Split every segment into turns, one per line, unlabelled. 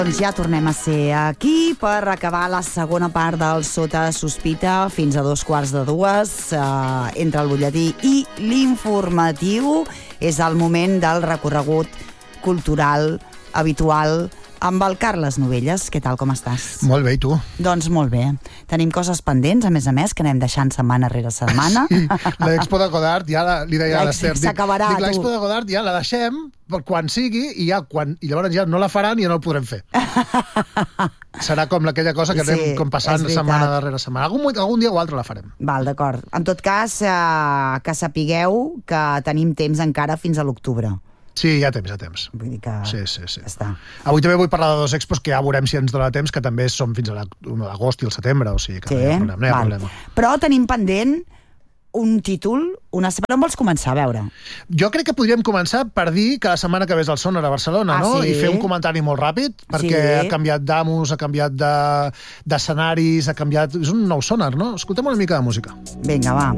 Doncs ja tornem a ser aquí per acabar la segona part del Sota Sospita fins a 2:15, entre el butlletí i l'informatiu. És el moment del recorregut cultural habitual amb el Carles Novelles. Què tal, com estàs?
Molt bé, i tu?
Doncs molt bé. Tenim coses pendents, a més, que anem deixant setmana rere setmana.
Sí, l'Expo de Godard, ja li deia a l'Ester.
S'acabarà, tu.
L'Expo de Godard ja la deixem per quan sigui i llavors ja no la faran i ja no el podrem fer. Serà com aquella cosa que anem com passant setmana darrere setmana. Algun dia o altre la farem.
Val, d'acord. En tot cas, que sapigueu que tenim temps encara fins a l'octubre.
Sí, hi ha temps.
Vull dir que
sí.
està.
Avui també vull parlar de dos expos que ja veurem si ens dona temps, que també som fins a l'agost i el setembre, o sigui que no hi ha problema.
Però tenim pendent un títol, per on vols començar, a veure?
Jo crec que podríem començar per dir que la setmana que ve és el Sonar a Barcelona, no?
Sí?
I fer un comentari molt ràpid, perquè ha canviat d'amos, ha canviat d'escenaris, ha canviat... És un nou Sonar, no? Escoltem una mica de música.
Vinga, va.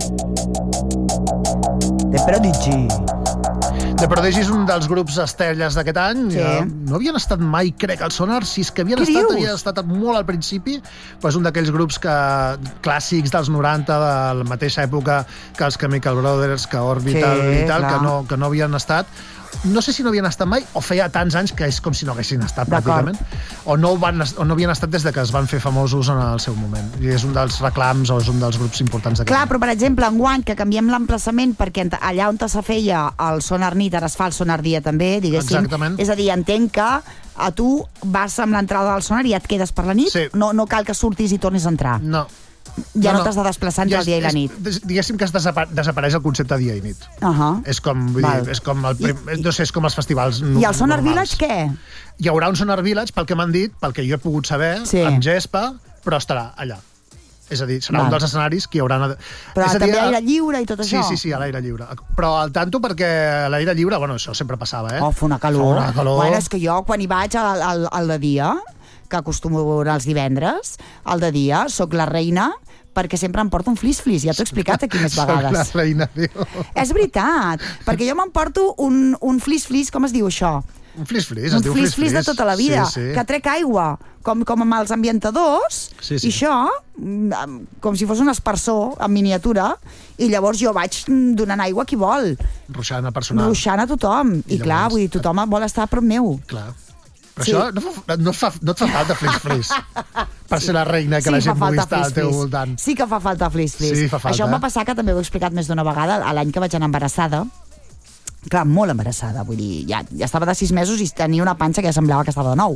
The Prodigy.
The Prodigy és un dels grups estrelles d'aquest any.
Sí.
No havien estat mai, crec, al Sonar. Si és que havien estat molt al principi, però és un d'aquells grups clàssics dels 90, de la mateixa època que els Chemical Brothers, que Orbital i tal, que no havien estat. No sé si no havien estat mai, o feia tants anys que és com si no haguessin estat, pràcticament, o no havien estat des de que es van fer famosos en el seu moment. I és un dels reclams o és un dels grups importants d'aquest
Clar, però per exemple, enguany, que canviem l'emplaçament perquè allà on se feia el Sonar Nit ara es fa el Sonar Dia també, diguéssim.
Exactament.
És a dir, entenc que a tu vas amb l'entrada del Sonar i et quedes per la nit?
Sí.
No cal que surtis i tornis a entrar?
No.
Ja no t'has de desplaçar entre el dia i la nit.
Diguéssim que desapareix el concepte dia i nit. És com, és com els festivals normals.
I el Sonar Village què?
Hi haurà un Sonar Village, pel que m'han dit, pel que jo he pogut saber, amb gespa, però estarà allà. És a dir, serà un dels escenaris que hi haurà...
Però també a l'aire lliure i tot això?
Sí, a l'aire lliure. Però al tanto perquè a l'aire lliure, bueno, això sempre passava,
Oh, fa una calor.
Bueno,
és que jo, quan hi vaig al de dia, que acostumo a veure els divendres, al de dia, soc la reina perquè sempre em porto un flis-flis, ja t'ho he explicat aquí més vegades.
Soc la reina, Déu.
És veritat, perquè jo m'emporto un flis-flis, com es diu això?
Un flis-flis, es diu flis-flis.
Un flis-flis de tota la vida, que trec aigua, com amb els ambientadors, i això, com si fos un aspersor en miniatura, i llavors jo vaig donant aigua a qui vol.
Ruixant a personal.
Ruixant a tothom. I clar, vull dir, tothom vol estar a prop meu.
Clar. Però això no et fa falta flis-flis per ser la reina que la gent pugui estar al teu voltant.
Sí que fa falta flis-flis.
Sí, fa falta.
Això em va passar, que també ho he explicat més d'una vegada, l'any que vaig anar embarassada. Clar, molt embarassada, vull dir, ja estava de 6 mesos i tenia una panxa que ja semblava que estava de 9.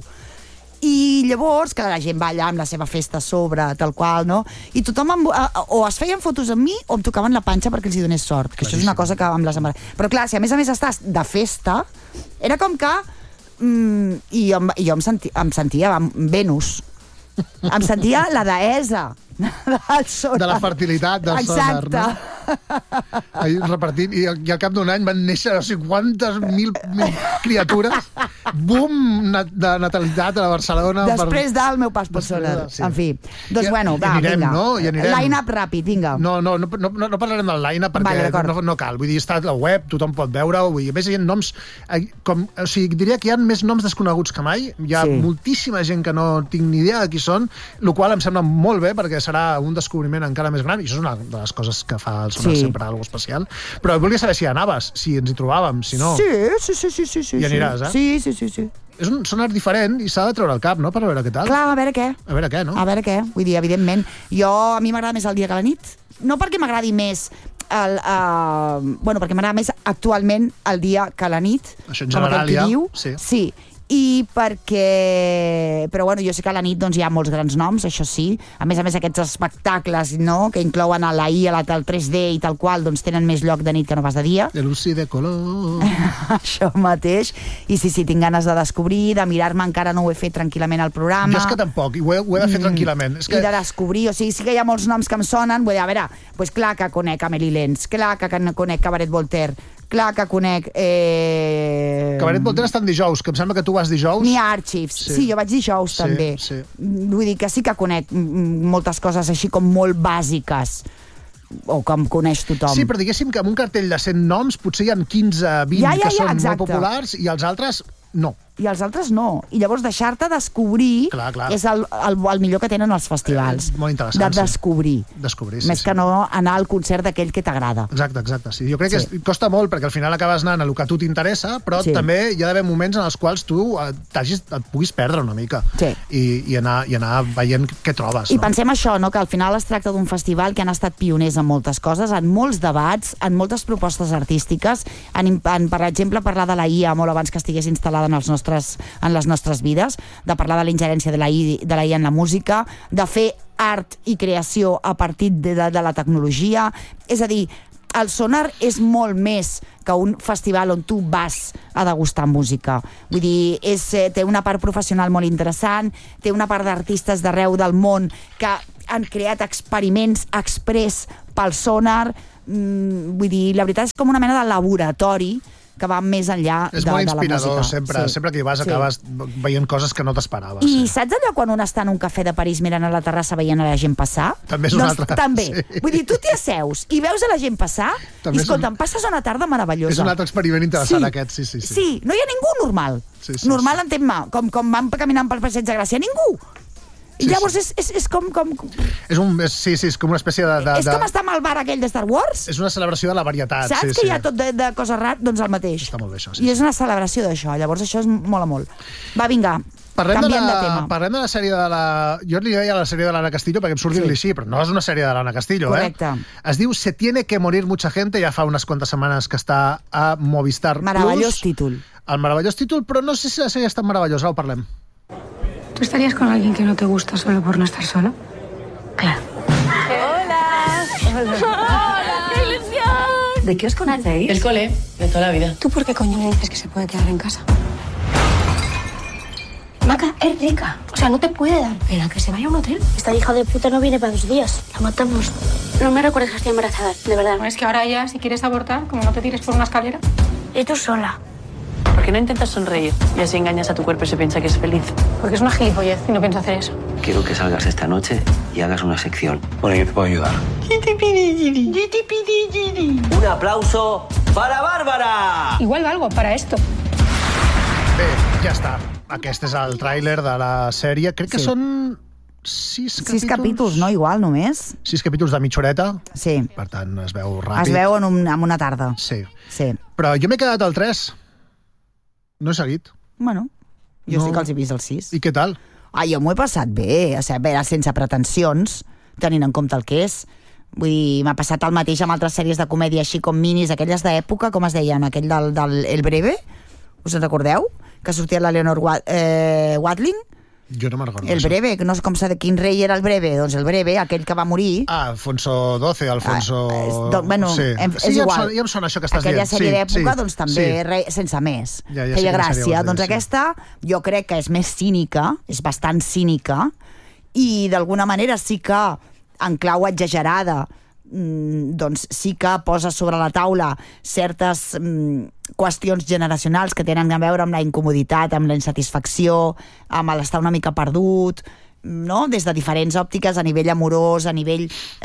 I llavors, que la gent va allà amb la seva festa a sobre, tal qual, no? I tothom o es feien fotos amb mi o em tocaven la panxa perquè els hi donés sort, que això és una cosa que amb les embarassades... Però clar, si a més estàs de festa, era com que... I jo em sentia Venus. Em sentia la deessa
de la fertilitat del Sonar, no? Ahir repartint, i al cap d'un any van néixer no sé quantes mil criatures. Bum de natalitat a la Barcelona.
Després del meu pas pel Sonar. En fi. Doncs bueno, va, vinga. Line-up ràpid, vinga.
No parlarem del line-up perquè no cal. Vull dir, està a la web, tothom pot veure-ho. A més, hi ha noms... O sigui, diria que hi ha més noms desconeguts que mai. Hi ha moltíssima gent que no tinc ni idea de qui són, el qual em sembla molt bé perquè serà un descobriment encara més gran, i això és una de les coses que fa el Sonar sempre algo especial. Però volia saber si hi anaves, si ens hi trobàvem, si no...
Sí.
Hi aniràs, eh?
Sí.
És un Sonar diferent i s'ha de treure el cap, no?, per veure què tal.
Clar, a veure què.
No?
A veure què, vull dir, evidentment. A mi m'agrada més el dia que la nit. No perquè m'agradi més perquè m'agrada més actualment el dia que la nit.
Això en general ja.
Sí. I perquè... Però bueno, jo sé que a la nit doncs, hi ha molts grans noms, això sí. A més aquests espectacles, no?, que inclouen a la I, el 3D i tal qual, doncs tenen més lloc de nit que no pas de dia.
De luz i de color.
Això mateix. I sí, tinc ganes de descobrir, de mirar-me, encara no ho he fet tranquil·lament al programa.
Jo és que tampoc, i ho he de fer tranquil·lament.
I de descobrir, o sigui, sí que hi ha molts noms que em sonen, vull dir, a veure, doncs clar que conec Amélie Lenz, clar que conec Cabaret Voltaire, clar que conec...
Cabaret Voltaire està en dijous, que em sembla que tu vas dijous.
Ni Archives. Sí, jo vaig dijous també. Vull dir que sí que conec moltes coses així com molt bàsiques, o que em coneix tothom.
Sí, però diguéssim que amb un cartell de 100 noms potser hi ha 15, 20 que són molt populars i els altres no.
i els altres no. I llavors deixar-te descobrir és el millor que tenen els festivals.
Molt interessant,
de descobrir. Més que no anar al concert d'aquell que t'agrada.
Exacte, sí. Jo crec que costa molt, perquè al final acabes anant a el que a tu t'interessa, però també hi ha d'haver moments en els quals tu et puguis perdre una mica i anar veient què trobes.
I pensem això, no? Que al final es tracta d'un festival que han estat pioners en moltes coses, en molts debats, en moltes propostes artístiques, per exemple, parlar de la IA molt abans que estigués instal·lada en les nostres vides, de parlar de la ingerència de la IA en la música, de fer art i creació a partir de la tecnologia. És a dir, el Sonar és molt més que un festival on tu vas a degustar música. Vull dir, té una part professional molt interessant, té una part d'artistes d'arreu del món que han creat experiments express pel Sonar. Vull dir, la veritat és com una mena de laboratori que va més enllà de la música. És molt
inspirador, sempre que hi vas acabes veient coses que no t'esperaves.
I saps allò quan un està en un cafè de París mirant a la terrassa veient a la gent passar?
També és una altra.
També. Vull dir, tu t'hi asseus i veus a la gent passar i, escolta, em passes una tarda meravellosa.
És un altre experiment interessant aquest, sí.
Sí, no hi ha ningú normal. Normal, entén-me, com van caminant pel passeig de Gràcia, ningú. I llavors és com...
És com una espècie de...
És com estar amb el bar aquell de Star Wars.
És una celebració de la varietat.
Saps que hi ha tot de coses rares? Doncs el mateix.
Està molt bé això,
I és una celebració d'això, llavors això és molt. Va, vinga, canviem de tema.
Parlem de la sèrie de la... Jo li deia la sèrie de l'Anna Castillo perquè em surt dir-li així, però no és una sèrie de l'Anna Castillo,
Correcte.
Es diu Se tiene que morir mucha gente, ja fa unes quantes setmanes que està a Movistar Plus.
Meravellós títol.
El meravellós títol, però no sé si la sèrie és tan meravellosa, ho parlem.
¿Tú estarías con alguien que no te gusta solo por no estar solo? Claro.
¡Hola! ¡Hola! ¡Qué ilusión!
¿De qué os conocéis?
El cole, de toda la vida.
¿Tú por qué coño le dices que se puede quedar en casa? Maca, es rica. O sea, no te puede dar pena que se vaya a un hotel.
Esta hija de puta no viene para 2 días. La matamos. No me recuerdes que estoy embarazada, de verdad.
Es que ahora ya, si quieres abortar, como no te tires por una escalera.
Y tú sola.
¿Por qué no intentas sonreír y así engañas a tu cuerpo y se piensa que es feliz?
Porque es una gilipollez y no pienso hacer eso.
Quiero que salgas esta noche y hagas una sección.
Bueno, yo te puedo ayudar.
Un aplauso para Bárbara.
Igual valgo para esto.
Bé, ja està. Aquest és el tràiler de la sèrie. Crec que són 6 capítols.
6 capítols, no? Igual, només.
6 capítols de mitja horeta.
Sí.
Per tant, es veu ràpid.
Es veu en una tarda.
Sí. Però jo m'he quedat al 3. No he seguit.
Bueno, jo sí que els he vist al 6.
I què tal?
Jo m'ho he passat bé, sense pretensions, tenint en compte el que és. Vull dir, m'ha passat el mateix amb altres sèries de comèdia, així com minis, aquelles d'època, com es deien, aquell del El Breve, us en recordeu? Que sortia la Leonor Watling.
Jo no me'n recordo.
El Breve, no sé quin rei era el Breve, doncs el Breve, aquell que va morir.
Alfonso XII, Alfonso...
Bueno, és igual.
Ja em sona això que estàs dient.
Aquella sèrie d'època, doncs també, sense més. Feia gràcia. Doncs aquesta, jo crec que és més cínica, és bastant cínica, i d'alguna manera sí que, en clau exagerada, doncs sí que posa sobre la taula certes qüestions generacionals que tenen a veure amb la incomoditat, amb la insatisfacció, amb l'estar una mica perdut, no? Des de diferents òptiques, a nivell amorós, a nivell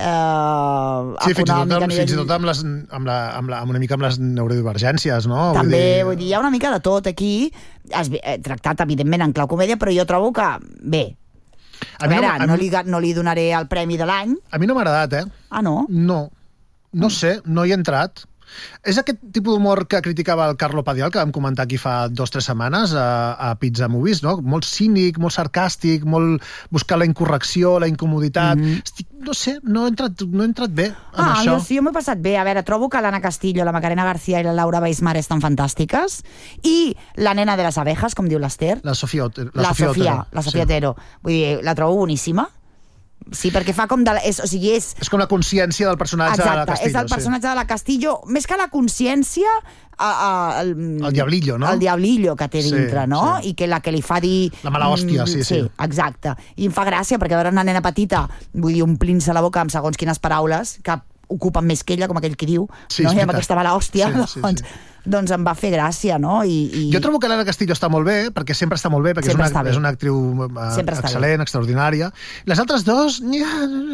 econòmic...
Fins i tot amb una mica amb les neurodivergències, no?
També, vull dir, hi ha una mica de tot aquí, tractat, evidentment, en clau comèdia, però jo trobo que, bé, a veure, no li donaré el premi de l'any.
A mi no m'ha agradat,
Ah, no?
No sé, no hi he entrat. És aquest tipus d'humor que criticava el Carlo Padial, que vam comentar aquí fa 2 o 3 setmanes a Pizza Movies, no? Molt cínic, molt sarcàstic, molt buscar la incorrecció, la incomoditat. No sé, no he entrat bé en això.
Jo m'he passat bé. A veure, trobo que l'Anna Castillo, la Macarena García i la Laura Weismar estan fantàstiques, i la nena de les abejas, com diu l'Ester,
la Sofia
Otero. Vull dir, la trobo boníssima. Sí, perquè fa com de... És
com la consciència del personatge de la Castillo.
És el personatge de la Castillo, més que la consciència...
El diablillo, no?
El diablillo que té dintre, no? I que la que li fa dir...
La mala hòstia, sí.
Exacte. I em fa gràcia, perquè veure una nena petita, vull dir, omplint-se la boca amb segons quines paraules, que ocupen més que ella, com aquell que diu, no? I amb aquesta mala hòstia, doncs em va fer gràcia, no?
Jo trobo que l'Anna Castillo està molt bé, perquè sempre està molt bé, perquè és una actriu excel·lent, extraordinària. Les altres dos,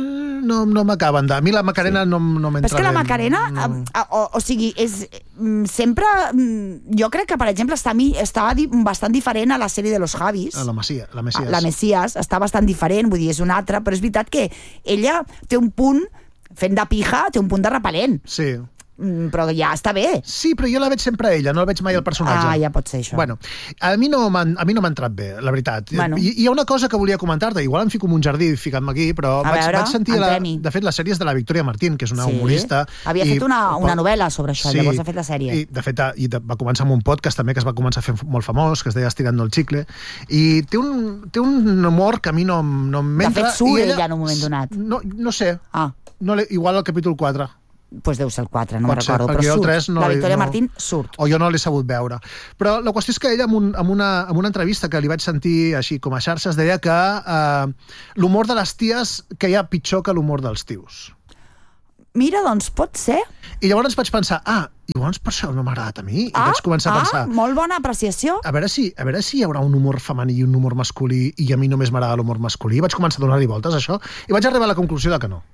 no m'acaben de... A mi la Macarena no m'entra bé.
És que la Macarena, o sigui, és sempre... Jo crec que, per exemple, estava bastant diferent a la sèrie de los Javis.
La Messias.
La Messias està bastant diferent, vull dir, és una altra, però és veritat que ella té un punt, fent de pija, té un punt de repel·lent.
Sí.
Però ja està bé.
Sí, però jo la veig sempre a ella, no la veig mai al personatge.
Ja pot ser això.
Bueno, a mi no m'ha entrat bé, la veritat.
Bueno.
Hi ha una cosa que volia comentar-te, igual em fico en un jardí ficant-me aquí, però vaig sentir, de fet, les sèries de la Victoria Martín, que és una humorista.
Havia fet una novel·la sobre això, llavors ha fet la sèrie.
I, de fet, va començar amb un podcast també que es va començar a fer molt famós, que es deia Estirando el Chicle, i té un humor que a mi no m'entra.
De fet, surt ella en un moment donat.
No sé. Igual al capítol 4.
Pues deu ser el 4, no me'n recordo,
però surt.
La Victoria Martín surt.
O jo no l'he sabut veure. Però la qüestió és que ella, en una entrevista que li vaig sentir així com a xarxes, deia que l'humor de les ties que hi ha pitjor que l'humor dels tios.
Mira, doncs pot ser.
I llavors vaig pensar, llavors per això no m'ha agradat a mi. I vaig començar a pensar...
molt bona apreciació.
A veure si hi haurà un humor femení i un humor masculí i a mi només m'agrada l'humor masculí. Vaig començar a donar-li voltes a això i vaig arribar a la conclusió de que no.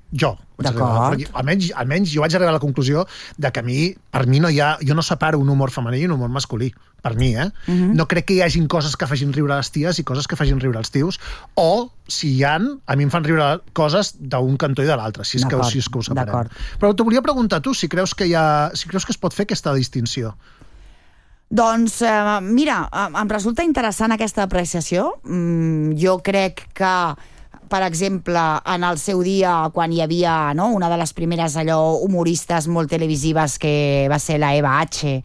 Almenys jo vaig arribar a la conclusió de que per mi jo no separo un humor femení i un humor masculí. Per mi, No crec que hi hagin coses que facin riure les ties i coses que facin riure els tios, o, si hi ha, a mi em fan riure coses d'un cantó i de l'altre, si és que ho separem. Però t'ho volia preguntar tu, si creus que es pot fer aquesta distinció.
Doncs, mira, em resulta interessant aquesta apreciació. Jo crec que, per exemple, en el seu dia, quan hi havia una de les primeres humoristes molt televisives, que va ser la Eva H.,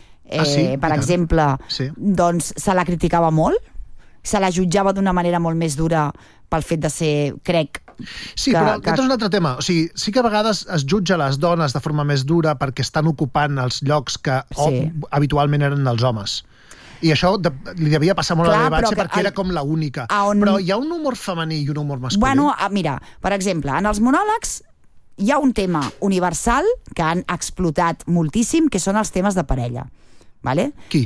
per exemple, doncs se la criticava molt, se la jutjava d'una manera molt més dura pel fet de ser, crec...
Sí, però aquest és un altre tema. O sigui, sí que a vegades es jutja les dones de forma més dura perquè estan ocupant els llocs que habitualment eren dels homes. I això li devia passar molt a la Batxe perquè era com l'única. Però hi ha un humor femení i un humor masculí?
Bueno, mira, per exemple, en els monòlegs hi ha un tema universal que han explotat moltíssim, que són els temes de parella. Vale?
Qui?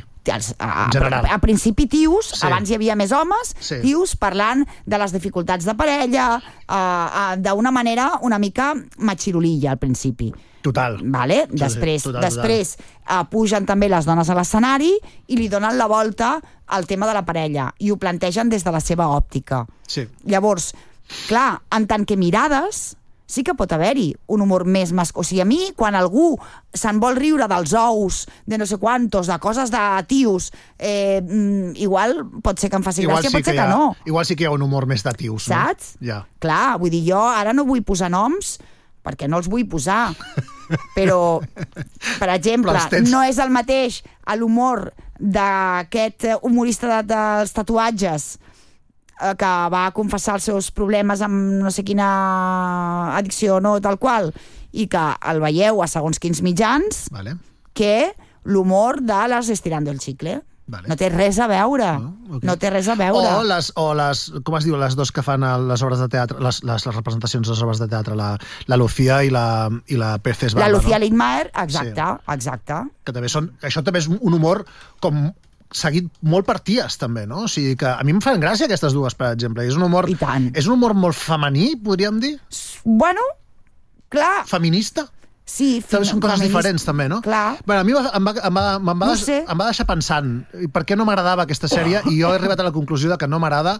A principi tios, abans hi havia més homes, tios parlant de les dificultats de parella, d'una manera una mica matxirolilla al principi.
Total.
Vale? Després pugen també les dones a l'escenari i li donen la volta al tema de la parella i ho plantegen des de la seva òptica. Llavors, clar, en tant que mirades, sí que pot haver-hi un humor més masculí. O sigui, a mi, quan algú se'n vol riure dels ous, de no sé quantos, de coses de tios, igual pot ser que em faci gràcia, pot ser que no.
Igual sí que hi ha un humor més de tios, no?
Saps? Clar, vull dir, jo ara no vull posar noms, perquè no els vull posar. Però, per exemple, no és el mateix l'humor d'aquest humorista dels tatuatges que va confessar els seus problemes amb no sé quina addicció, no, tal qual, i que el veieu a segons quins mitjans, que l'humor de les Estirando el Chicle. No té res a veure. No té res a veure.
O les, com es diu, les dos que fan les obres de teatre, les representacions de les obres de teatre, la Lucía i la Peces Barba.
La Lucía Lindmaer, exacte.
Que també això també és un humor com seguit molt per ties, també, no? O sigui que a mi em fan gràcia aquestes dues, per exemple. És un humor molt femení, podríem dir?
Bueno, clar.
Feminista?
Sí,
són coses diferents, també, no?
Clar.
Bueno, a mi em va deixar pensant per què no m'agradava aquesta sèrie i jo he arribat a la conclusió de que no m'agrada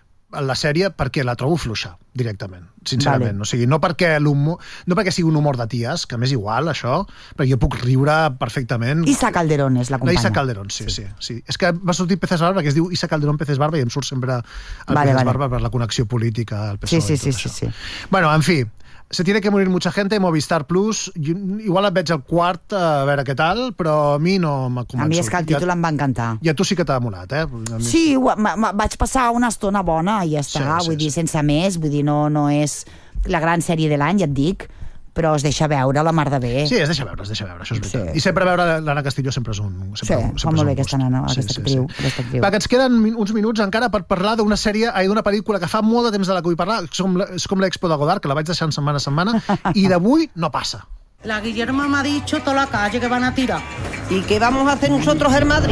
la sèrie perquè la trobo fluixa, directament, sincerament. O sigui, no perquè sigui un humor de ties, que m'és igual, això, perquè jo puc riure perfectament.
Isa Calderón és la companya.
Isa Calderón, sí. És que va sortir Peces Barba, que es diu Isa Calderón Peces Barba, i em surt sempre el Peces Barba per la connexió política al PSOE.
Sí.
Bueno, en fi, se tiene que morir mucha gente, Movistar Plus, igual et veig al quart a veure què tal, però a mi no m'ha convençut.
A mi és que el títol em va encantar.
I a tu sí que t'ha molat, eh?
Sí, vaig passar una estona bona i ja està, vull dir, sense més, vull dir, no és la gran sèrie de l'any, ja et dic, però es deixa veure la mar de bé.
Sí, es deixa veure, això és veritat. I sempre veure l'Anna Castillo sempre és un gust.
Fa molt bé aquesta nana, aquesta actriu.
Va, que ens queden uns minuts encara per parlar d'una sèrie, d'una pel·lícula que fa molt de temps de la que vull parlar, és com l'Expo de Godard, que la vaig deixant setmana a setmana, i d'avui no passa.
La Guillerma me ha dicho toda la calle que van a tirar. ¿Y qué vamos a hacer nosotros en Madrid?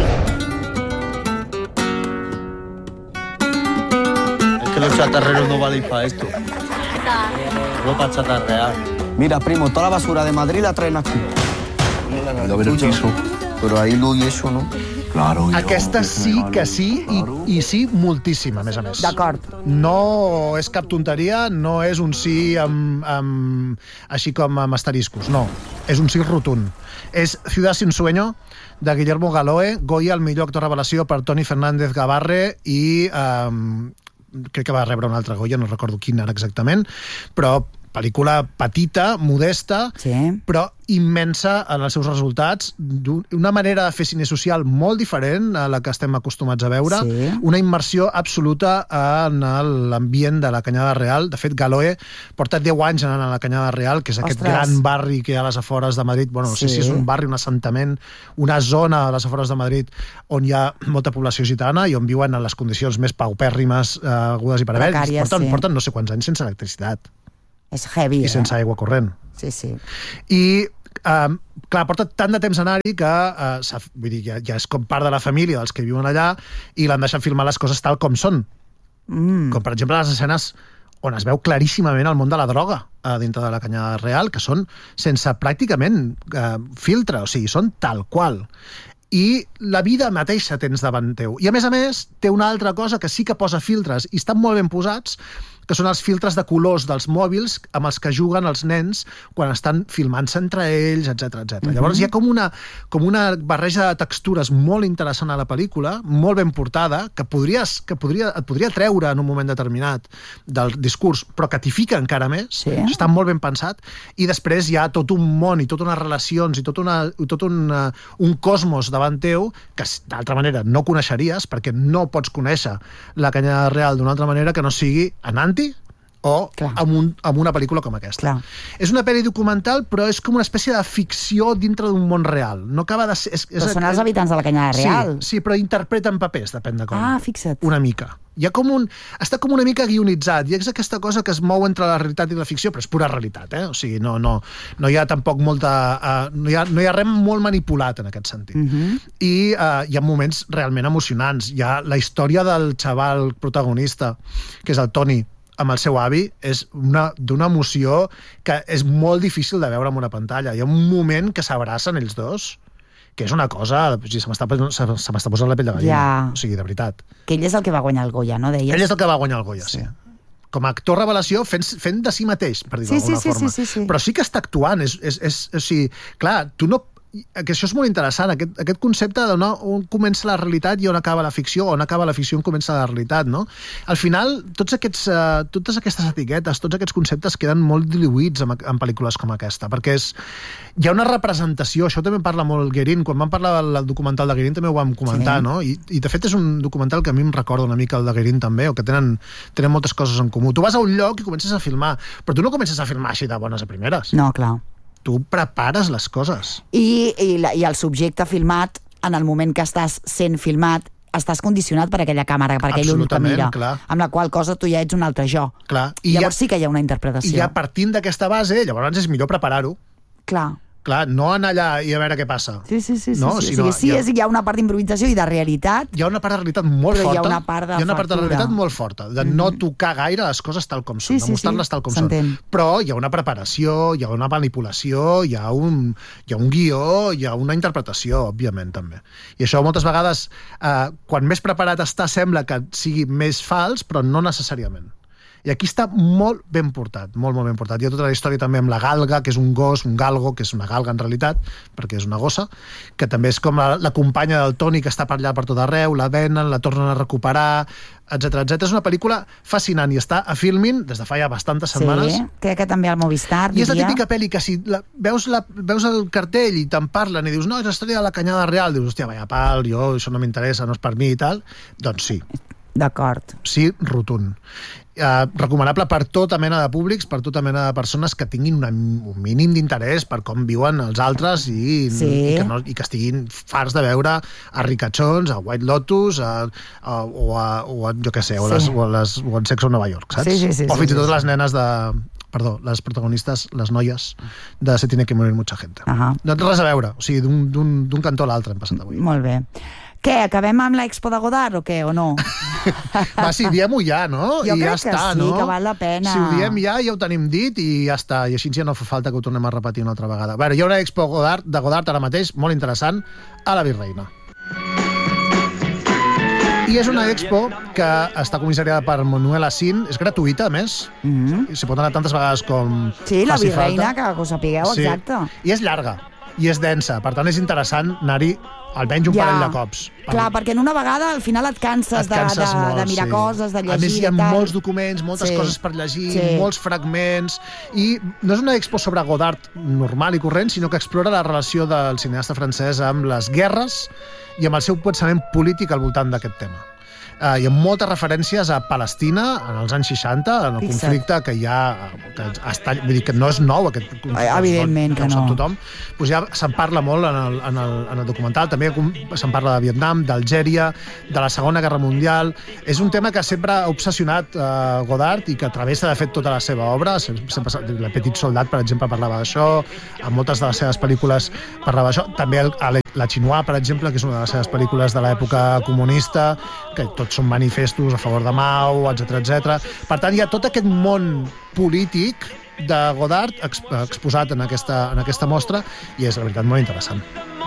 Es que los chatarreros no valen para esto.
gusta.
Ropa chatarreada.
Mira, primo, toda la basura de Madrid la traen aquí.
A ver el piso.
Pero ahí luz y eso, ¿no?
Claro.
Aquesta sí que sí, i sí moltíssim, a més a més.
D'acord.
No és cap tonteria, no és un sí així com amb asteriscos, no. És un sí rotund. És Ciudad sin sueño, de Guillermo Galoe, Goya, el millor actor revelació per Toni Fernández Gavarre i crec que va rebre un altre Goya, no recordo quin ara exactament, però pel·lícula petita, modesta,
sí,
però immensa en els seus resultats, d'una manera de fer cine social molt diferent a la que estem acostumats a veure, sí, una immersió absoluta en l'ambient de la Canyada Real. De fet, Galoe porta 10 anys anant a la Canyada Real, que és aquest gran barri que hi ha a les afores de Madrid. Bueno, no sé si és un barri, un assentament, una zona a les afores de Madrid on hi ha molta població gitana i on viuen en les condicions més paupèrrimes, agudes i paravelles. Porten no sé quants anys sense electricitat.
És heavy,
i sense aigua corrent.
Sí, sí.
I, clar, porta tant de temps anar-hi que vull dir, ja és com part de la família dels que viuen allà i l'han deixat filmar les coses tal com són. Com, per exemple, les escenes on es veu claríssimament el món de la droga dintre de la Canyada Real, que són sense pràcticament filtre, o sigui, són tal qual. I la vida mateixa tens davant teu. I, a més, té una altra cosa que sí que posa filtres i estan molt ben posats, que són els filtres de colors dels mòbils amb els que juguen els nens quan estan filmant-se entre ells, etc. Llavors hi ha com una barreja de textures molt interessant a la pel·lícula, molt ben portada, que et podria treure en un moment determinat del discurs, però que t'hi fica encara més. Està molt ben pensat. I després hi ha tot un món i totes unes relacions i tot un cosmos davant teu que d'altra manera no coneixeries, perquè no pots conèixer la Canyada Real d'una altra manera que no sigui anant o amb una pel·lícula com aquesta. És una pel·li documental, però és com una espècie de ficció dintre d'un món real. No acaba de ser...
Però són els habitants de la Canyada Real.
Sí, però interpreten papers, depèn de com.
Ah, fixa't.
Una mica. Està com una mica guionitzat, i és aquesta cosa que es mou entre la realitat i la ficció, però és pura realitat, O sigui, no hi ha tampoc molta... No hi ha res molt manipulat en aquest sentit. I hi ha moments realment emocionants. Hi ha la història del xaval protagonista, que és el Toni, amb el seu avi, és d'una emoció que és molt difícil de veure en una pantalla. Hi ha un moment que s'abracen ells dos, que és una cosa... Se m'està posant la pell de gallina. O sigui, de veritat.
Que ell és el que va guanyar el Goya, no, deies?
Ell és el que va guanyar el Goya, sí. Com a actor revelació, fent de si mateix, per dir-ho d'alguna forma.
Sí.
Però sí que està actuant. O sigui, clar, tu no... Que això és molt interessant, aquest concepte d'on comença la realitat i on acaba la ficció, on acaba la ficció i on comença la realitat, no? Al final, totes aquestes etiquetes, tots aquests conceptes queden molt diluïts en pel·lícules com aquesta, perquè hi ha una representació, això també en parla molt Guérin, quan vam parlar del documental de Guérin també ho vam comentar, no? I de fet és un documental que a mi em recorda una mica el de Guérin també, o que tenen moltes coses en comú. Tu vas a un lloc i comences a filmar, però tu no comences a filmar així de bones a primeres.
No, clar.
Tu prepares les coses.
I el subjecte filmat, en el moment que estàs sent filmat, estàs condicionat per aquella càmera, per aquell ull que mira, amb la qual cosa tu ja ets un altre jo. Llavors sí que hi ha una interpretació.
I ja partint d'aquesta base, llavors és millor preparar-ho. Clar, no anar allà i a veure què passa.
Sí. Hi ha una part d'improvisació i de realitat.
Hi ha una part de realitat molt forta.
Hi ha una part de
realitat molt forta, de no tocar gaire les coses tal com són, de mostrar-les tal com són. Però hi ha una preparació, hi ha una manipulació, hi ha un guió, hi ha una interpretació, òbviament, també. I això moltes vegades, quan més preparat està, sembla que sigui més fals, però no necessàriament. I aquí està molt ben portat, molt ben portat. Hi ha tota la història també amb la galga, que és un gos, un galgo, que és una galga en realitat, perquè és una gossa, que també és com la companya del Toni, que està per allà per tot arreu, la venen, la tornen a recuperar, etc. És una pel·lícula fascinant i està a Filmin des de fa ja bastantes setmanes.
Sí, crec que també al Movistar.
I és la típica pel·li que si veus el cartell i te'n parlen i dius, no, és la història de la Canyada Real, dius, hòstia, vaya pal, això no m'interessa, no és per mi i tal, doncs sí.
D'acord.
Sí, rotund. Recomanable per tota mena de públics, per tota mena de persones que tinguin un mínim d'interès per com viuen els altres i que estiguin farts de veure a Ricachons, a White Lotus o jo què sé, o en Sexo a Nova York, saps? O fins i tot les nenes les protagonistes, les noies de Se tiene que morir mucha gente. No té res a veure, o sigui, d'un cantó a l'altre hem passat avui.
Molt bé. Què, acabem amb l'Expo de Godard o què, o no?
Va, sí, diem-ho ja, no?
Jo
I
crec
ja
que
està,
sí,
no?
que val la pena.
Si ho diem ja ho tenim dit i ja està. I així ja no fa falta que ho tornem a repetir una altra vegada. Bé, hi ha una Expo de Godard ara mateix, molt interessant, a la Virreina. I és una expo que està comissariada per Manuel Assin, és gratuïta, a més, s'hi pot anar tantes vegades com
sí, la
faci
Virreina,
falta.
que ho sapigueu,
Sí.
exacte.
I és llarga, i és densa, per tant és interessant anar-hi almenys un parell de cops.
Clar, perquè en una vegada al final et canses, de mirar coses, de llegir.
A més, hi ha
i tal.
molts documents, moltes coses per llegir, molts fragments, i no és una expo sobre Godard normal i corrent, sinó que explora la relació del cineasta francès amb les guerres i amb el seu pensament polític al voltant d'aquest tema. Hi ha moltes referències a Palestina en els anys 60, en el conflicte que hi ha... vull dir que no és nou, aquest conflicte.
Evidentment que no.
Tothom. Pues ja se'n parla molt en el documental. També se'n parla de Vietnam, d'Algèria, de la Segona Guerra Mundial. És un tema que sempre ha obsessionat Godard i que travessa, de fet, tota la seva obra. Le Petit Soldat, per exemple, parlava d'això. En moltes de les seves pel·lícules parlava d'això. També La Chinois, per exemple, que és una de les seves pel·lícules de l'època comunista, que tots són manifestos a favor de Mao, etc. Per tant, hi ha tot aquest món polític de Godard exposat en aquesta mostra i és, la veritat, molt interessant.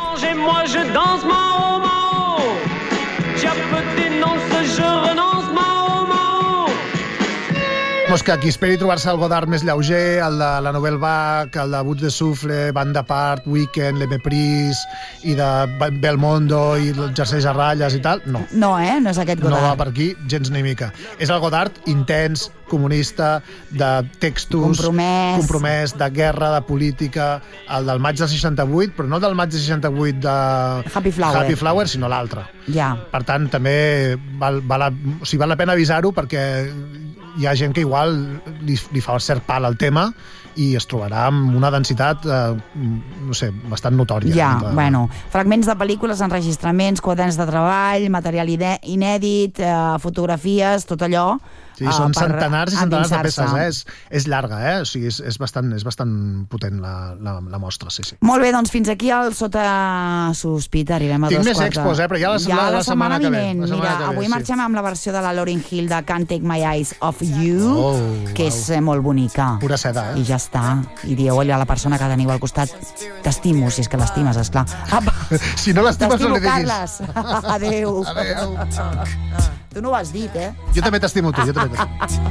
Que qui esperi trobar-se el Godard més lleuger, el de la Nouvelle Vague, el de Bouts de Souffle, Bande à part, Weekend, Le Mépris, i de Belmondo i el Jersey a ratlles i tal, no.
No, no és aquest Godard.
No va per aquí, gens ni mica. És el Godard intens, comunista, de textos... Compromès, de guerra, de política, el del maig del 68, però no el del maig del 68 de Happy Flower, sinó l'altre.
Ja.
Per tant, també val la pena avisar-ho perquè hi ha gent que igual li fa cert pal al tema i es trobarà amb una densitat, no sé, bastant notòria.
Ja, bueno, fragments de pel·lícules, enregistraments, quaderns de treball, material inèdit, fotografies, tot allò.
Sí, són centenars i centenars de peces, és llarga, o sigui, és bastant potent la mostra, sí.
Molt bé, doncs fins aquí al Sota Sospita, arribem a 2 quarts.
Tinc més expos, però ja la setmana que ve.
Mira, avui marxem amb la versió de la Lauryn Hill de Can't Take My Eyes Off You, que és molt bonica.
Pura seda,
I ja està. I dieu allò a la persona que teniu al costat, t'estimo, si és que l'estimes, esclar.
Si no l'estimes, no li diguis.
T'estimo, Carles. Adéu. Tu no ho has dit,
Jo també t'estimo tu,